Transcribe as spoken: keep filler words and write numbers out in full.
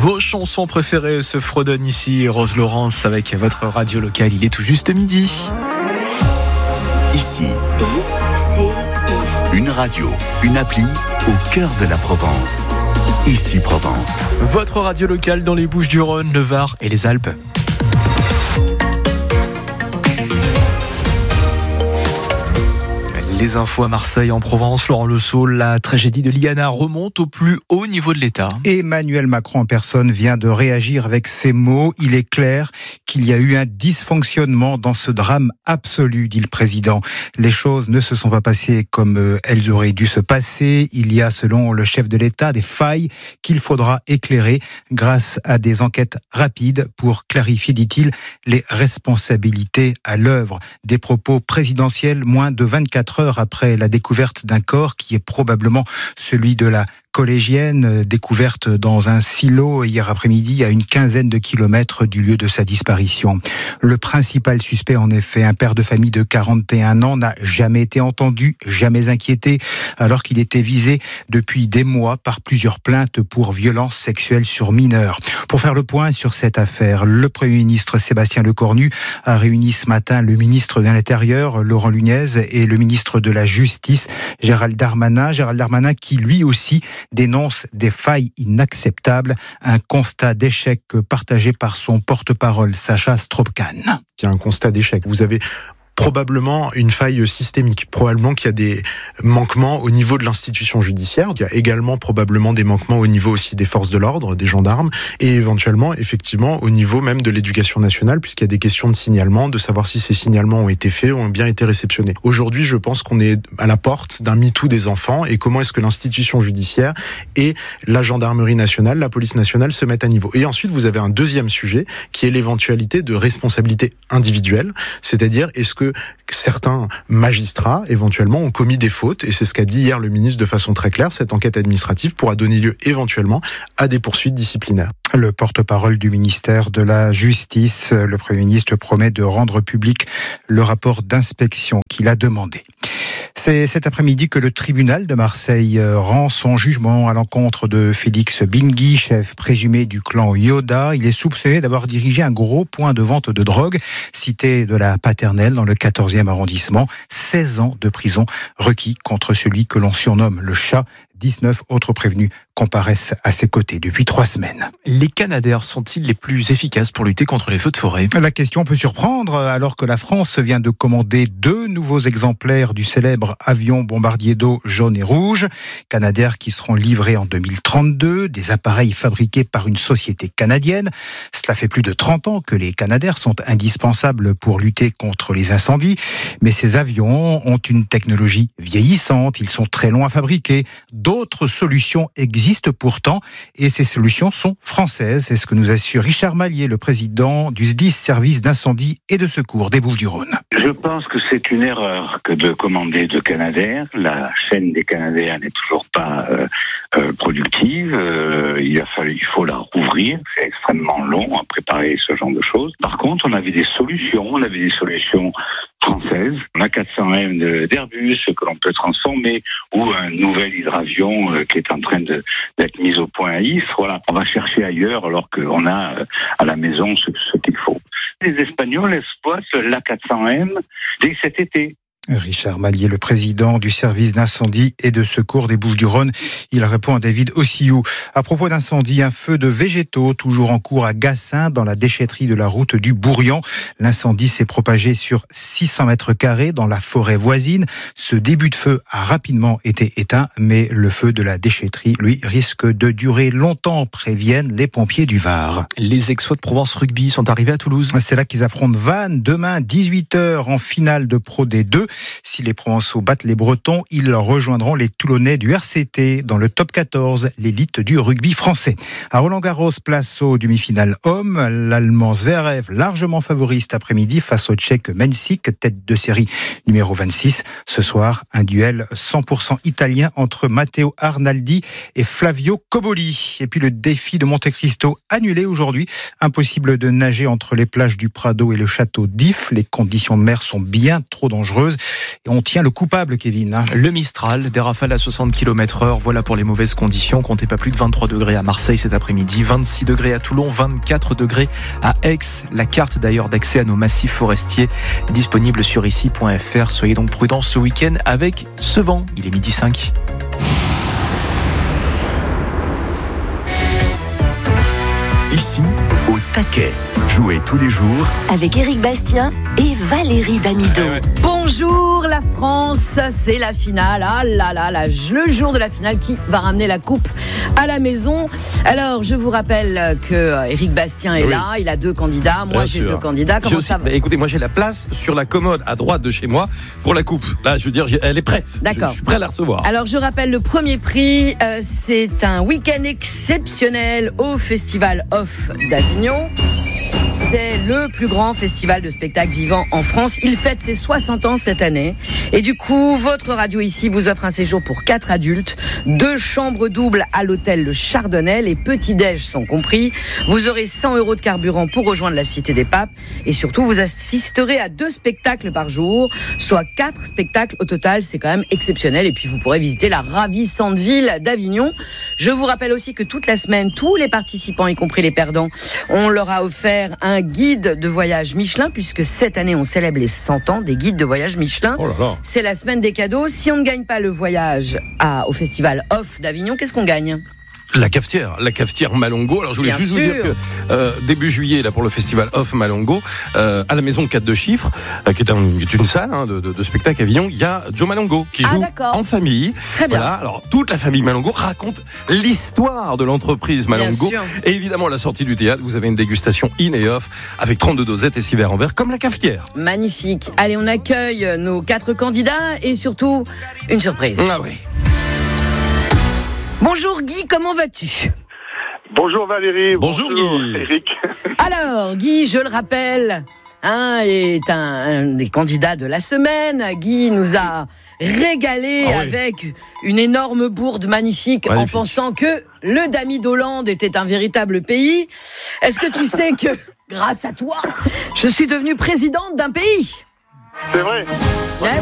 Vos chansons préférées se fredonnent ici. Rose Laurence avec votre radio locale. Il est tout juste midi. Ici, I C I. Une radio, une appli au cœur de la Provence. Ici Provence. Votre radio locale dans les Bouches-du-Rhône, le Var et les Alpes. Les infos à Marseille, en Provence, Laurent Le Saul, la tragédie de Liana remonte au plus haut niveau de l'État. Emmanuel Macron en personne vient de réagir avec ces mots. Il est clair qu'il y a eu un dysfonctionnement dans ce drame absolu, dit le président. Les choses ne se sont pas passées comme elles auraient dû se passer. Il y a, selon le chef de l'État, des failles qu'il faudra éclairer grâce à des enquêtes rapides pour clarifier, dit-il, les responsabilités à l'œuvre. Des propos présidentiels moins de vingt-quatre heures après la découverte d'un corps qui est probablement celui de la collégienne, découverte dans un silo hier après-midi à une quinzaine de kilomètres du lieu de sa disparition. Le principal suspect, en effet, un père de famille de quarante et un ans, n'a jamais été entendu, jamais inquiété, alors qu'il était visé depuis des mois par plusieurs plaintes pour violences sexuelles sur mineurs. Pour faire le point sur cette affaire, le Premier ministre Sébastien Lecornu a réuni ce matin le ministre de l'Intérieur, Laurent Nunez, et le ministre de la Justice, Gérald Darmanin. Gérald Darmanin qui, lui aussi, dénonce des failles inacceptables, un constat d'échec partagé par son porte-parole Sacha Strobkan. Il y a un constat d'échec. Vous avez probablement une faille systémique, probablement qu'il y a des manquements au niveau de l'institution judiciaire, il y a également probablement des manquements au niveau aussi des forces de l'ordre, des gendarmes, et éventuellement, effectivement, au niveau même de l'éducation nationale, puisqu'il y a des questions de signalement, de savoir si ces signalements ont été faits, ont bien été réceptionnés. Aujourd'hui, je pense qu'on est à la porte d'un MeToo des enfants, et comment est-ce que l'institution judiciaire et la gendarmerie nationale, la police nationale se mettent à niveau. Et ensuite, vous avez un deuxième sujet, qui est l'éventualité de responsabilité individuelle, c'est-à-dire, est-ce que que certains magistrats, éventuellement, ont commis des fautes, et c'est ce qu'a dit hier le ministre de façon très claire, cette enquête administrative pourra donner lieu, éventuellement, à des poursuites disciplinaires. Le porte-parole du ministère de la Justice, le Premier ministre promet de rendre public le rapport d'inspection qu'il a demandé. C'est cet après-midi que le tribunal de Marseille rend son jugement à l'encontre de Félix Bingui, chef présumé du clan Yoda. Il est soupçonné d'avoir dirigé un gros point de vente de drogue, cité de la Paternelle dans le quatorzième arrondissement. seize ans de prison requis contre celui que l'on surnomme le chat. dix-neuf autres prévenus comparaissent à ses côtés depuis trois semaines. Les Canadair sont-ils les plus efficaces pour lutter contre les feux de forêt ? La question peut surprendre alors que la France vient de commander deux nouveaux exemplaires du célèbre avion bombardier d'eau jaune et rouge. Canadair qui seront livrés en deux mille trente-deux, des appareils fabriqués par une société canadienne. Cela fait plus de trente ans que les Canadair sont indispensables pour lutter contre les incendies. Mais ces avions ont une technologie vieillissante, ils sont très longs à fabriquer. D'autres solutions existent pourtant et ces solutions sont françaises. C'est ce que nous assure Richard Mallier, le président du S D I S, service d'incendie et de secours des Bouches-du-Rhône. Je pense que c'est une erreur que de commander de Canadair. La chaîne des Canadair n'est toujours pas euh, euh, productive. Euh, il a fallu, il faut la rouvrir. C'est extrêmement long à préparer ce genre de choses. Par contre, on avait des solutions. On avait des solutions françaises. On a quatre cents M d'Airbus que l'on peut transformer ou un nouvel hydravion euh, qui est en train de, d'être mis au point à Istres. Voilà, on va chercher ailleurs alors qu'on a euh, à la maison ce, ce qu'il faut. Les Espagnols exploitent l'A quatre cents M dès cet été. Richard Mallier, le président du service d'incendie et de secours des Bouches-du-Rhône. Il répond à David Ossiou. À propos d'incendie, un feu de végétaux toujours en cours à Gassin, dans la déchetterie de la route du Bourrian. L'incendie s'est propagé sur six cents mètres carrés dans la forêt voisine. Ce début de feu a rapidement été éteint, mais le feu de la déchetterie, lui, risque de durer longtemps, préviennent les pompiers du Var. Les Aixois de Provence Rugby sont arrivés à Toulouse. C'est là qu'ils affrontent Vannes demain, dix-huit heures, en finale de Pro D deux. Si les Provençaux battent les Bretons, ils rejoindront les Toulonnais du R C T dans le top quatorze, l'élite du rugby français. À Roland-Garros, place aux demi-finales hommes. L'Allemand Zverev, largement favori cet après-midi face au Tchèque Mensik, tête de série numéro vingt-six. Ce soir, un duel cent pour cent italien entre Matteo Arnaldi et Flavio Cobolli. Et puis le défi de Monte Cristo annulé aujourd'hui. Impossible de nager entre les plages du Prado et le château d'If. Les conditions de mer sont bien trop dangereuses. Et on tient le coupable, Kevin. Hein. Le Mistral, des rafales à soixante kilomètres heure. Voilà pour les mauvaises conditions. Comptez pas plus de vingt-trois degrés à Marseille cet après-midi, vingt-six degrés à Toulon, vingt-quatre degrés à Aix. La carte d'ailleurs d'accès à nos massifs forestiers disponible sur ici point f r. Soyez donc prudents ce week-end avec ce vent. Il est midi cinq. Ici, au taquet. Jouez tous les jours avec Éric Bastien et Valérie Damido. Bonjour la France, c'est la finale. Ah là là là, le jour de la finale, qui va ramener la coupe à la maison. Alors, je vous rappelle que Éric Bastien est oui. là, il a deux candidats. Moi, Bien j'ai sûr. deux candidats. Comment aussi, ça va ? bah, écoutez, moi j'ai la place sur la commode à droite de chez moi pour la coupe. Là, je veux dire, elle est prête. D'accord. Je, je suis prêt à la recevoir. Alors, je rappelle le premier prix, euh, c'est un week-end exceptionnel au Festival Off d'Avignon. C'est le plus grand festival de spectacles vivants en France. Il fête ses soixante ans cette année. Et du coup, votre radio ici vous offre un séjour pour quatre adultes, deux chambres doubles à l'hôtel Le Chardonnay. Les petits-déj sont compris. Vous aurez cent euros de carburant pour rejoindre la Cité des Papes. Et surtout, vous assisterez à deux spectacles par jour, soit quatre spectacles au total. C'est quand même exceptionnel. Et puis, vous pourrez visiter la ravissante ville d'Avignon. Je vous rappelle aussi que toute la semaine, tous les participants, y compris les perdants, on leur a offert un guide de voyage Michelin, puisque cette année on célèbre les cent ans des guides de voyage Michelin. Oh là là. C'est la semaine des cadeaux. Si on ne gagne pas le voyage à, au Festival Off d'Avignon, qu'est-ce qu'on gagne ? La cafetière, la cafetière Malongo. Alors je voulais Bien juste sûr. vous dire que euh, début juillet là pour le festival Off Malongo, euh, à la maison quatre de chiffres, euh, qui est, un, qui est une salle hein, de, de, de spectacle à Avignon, il y a Joe Malongo qui Ah, joue d'accord. en famille. Très bien. Voilà. Alors toute la famille Malongo raconte l'histoire de l'entreprise Malongo. Bien sûr. Et évidemment à la sortie du théâtre, vous avez une dégustation in et off avec trente-deux dosettes et six verres en verre comme la cafetière. Magnifique. Allez, on accueille nos quatre candidats et surtout une surprise. Ah oui. Bonjour Guy, comment vas-tu ? Bonjour Valérie. Bonjour, bonjour Guy. Eric. Alors, Guy, je le rappelle, hein, est un, un des candidats de la semaine. Guy nous a régalé Ah oui. avec une énorme bourde magnifique, Magnifique. en pensant que le Dami d'Hollande était un véritable pays. Est-ce que tu sais que, grâce à toi, je suis devenue présidente d'un pays ? C'est vrai. Eh